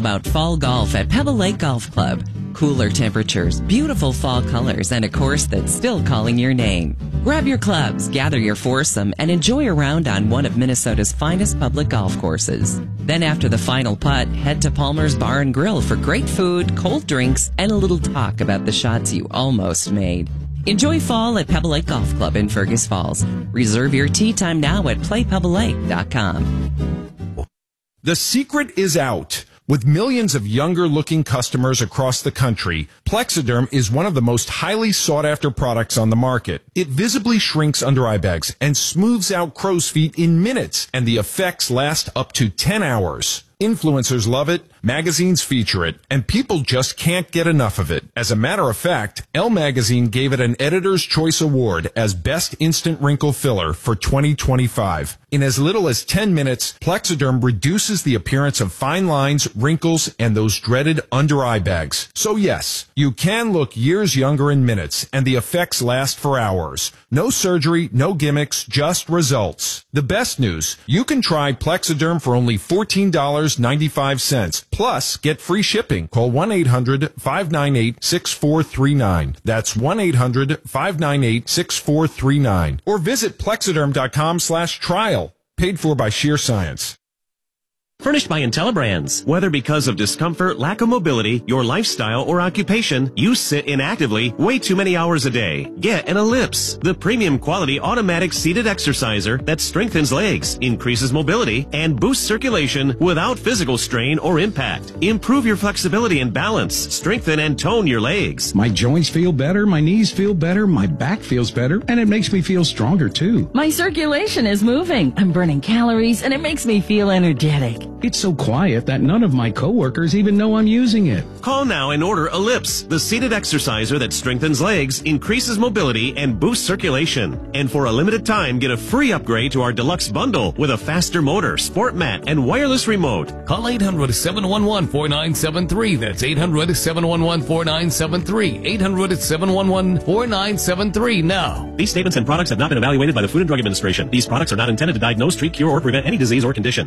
about fall golf at Pebble Lake Golf Club. Cooler temperatures, beautiful fall colors, and a course that's still calling your name. Grab your clubs, gather your foursome, and enjoy a round on one of Minnesota's finest public golf courses. Then after the final putt, head to Palmer's Bar and Grill for great food, cold drinks, and a little talk about the shots you almost made. Enjoy fall at Pebble Lake Golf Club in Fergus Falls. Reserve your tee time now at playpebblelake.com. The secret is out. With millions of younger-looking customers across the country, Plexiderm is one of the most highly sought-after products on the market. It visibly shrinks under-eye bags and smooths out crow's feet in minutes, and the effects last up to 10 hours. Influencers love it, magazines feature it, and people just can't get enough of it. As a matter of fact, Elle Magazine gave it an Editor's Choice Award as Best Instant Wrinkle Filler for 2025. In as little as 10 minutes, Plexiderm reduces the appearance of fine lines, wrinkles, and those dreaded under-eye bags. So yes, you can look years younger in minutes, and the effects last for hours. No surgery, no gimmicks, just results. The best news, you can try Plexiderm for only $14.95. Plus, get free shipping. Call 1-800-598-6439. That's 1-800-598-6439. Or visit Plexiderm.com/trial. Paid for by Sheer Science. Furnished by IntelliBrands. Whether because of discomfort, lack of mobility, your lifestyle, or occupation, you sit inactively way too many hours a day. Get an Ellipse, the premium quality automatic seated exerciser that strengthens legs, increases mobility, and boosts circulation without physical strain or impact. Improve your flexibility and balance. Strengthen and tone your legs. My joints feel better, my knees feel better, my back feels better, and it makes me feel stronger too. My circulation is moving. I'm burning calories, and it makes me feel energetic. It's so quiet that none of my coworkers even know I'm using it. Call now and order Ellipse, the seated exerciser that strengthens legs, increases mobility, and boosts circulation. And for a limited time, get a free upgrade to our deluxe bundle with a faster motor, sport mat, and wireless remote. Call 800-711-4973. That's 800-711-4973. 800-711-4973 now. These statements and products have not been evaluated by the Food and Drug Administration. These products are not intended to diagnose, treat, cure, or prevent any disease or condition.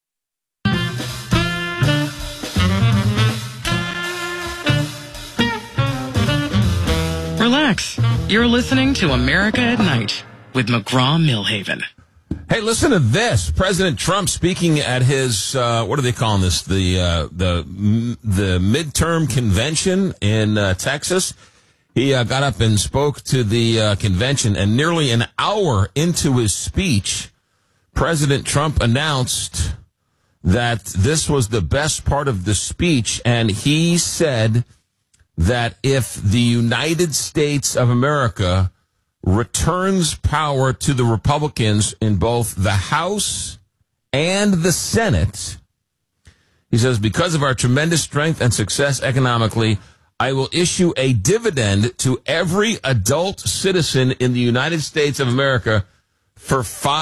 Relax. You're listening to America at Night with McGraw-Millhaven. Hey, listen to this. President Trump speaking at his, what are they calling this? The midterm convention in Texas. He got up and spoke to the convention, and nearly an hour into his speech, President Trump announced that this was the best part of the speech, and he said that if the United States of America returns power to the Republicans in both the House and the Senate, he says, because of our tremendous strength and success economically, I will issue a dividend to every adult citizen in the United States of America for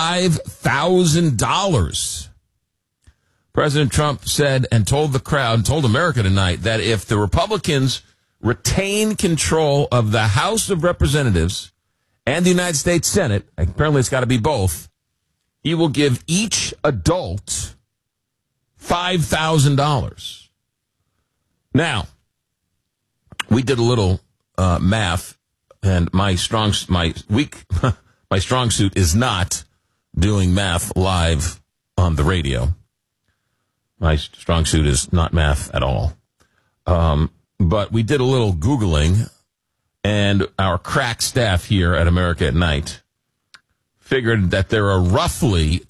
$5,000. President Trump said and told the crowd, told America tonight, that if the Republicans retain control of the House of Representatives and the United States Senate, apparently it's got to be both, he will give each adult $5,000. Now, we did a little math, and my strong suit is not doing math live on the radio. My strong suit is not math at all. But we did a little Googling, and our crack staff here at America at Night figured that there are roughly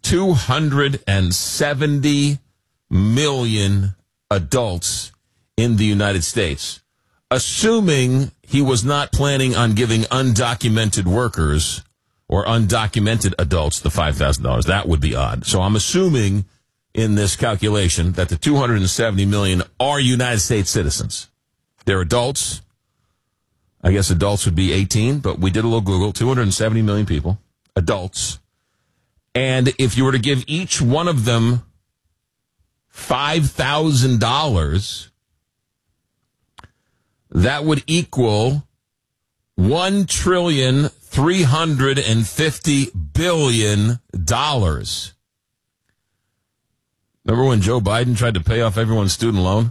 270 million adults in the United States, assuming he was not planning on giving undocumented workers or undocumented adults the $5,000. That would be odd. So I'm assuming in this calculation that the 270 million are United States citizens. They're adults. I guess adults would be 18, but we did a little Google. 270 million people, adults. And if you were to give each one of them $5,000, that would equal $1,350 billion. Remember when Joe Biden tried to pay off everyone's student loan?